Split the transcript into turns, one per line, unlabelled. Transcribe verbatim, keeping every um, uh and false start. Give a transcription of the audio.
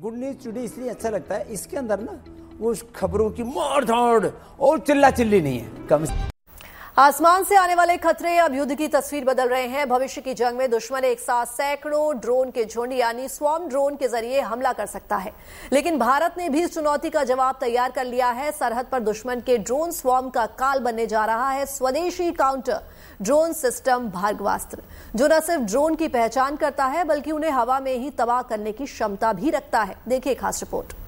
Good news today इसलिए अच्छा लगता है, इसके अंदर ना वो खबरों की मार धाड़ और चिल्ला चिल्ली नहीं है। कम
आसमान से आने वाले खतरे अब युद्ध की तस्वीर बदल रहे हैं। भविष्य की जंग में दुश्मन एक साथ सैकड़ों ड्रोन के झुंड यानी स्वॉर्म ड्रोन के जरिए हमला कर सकता है, लेकिन भारत ने भी इस चुनौती का जवाब तैयार कर लिया है। सरहद पर दुश्मन के ड्रोन स्वॉर्म का काल बनने जा रहा है स्वदेशी काउंटर ड्रोन सिस्टम भार्गवास्त्र, जो न सिर्फ ड्रोन की पहचान करता है बल्कि उन्हें हवा में ही तबाह करने की क्षमता भी रखता है। देखिए खास रिपोर्ट।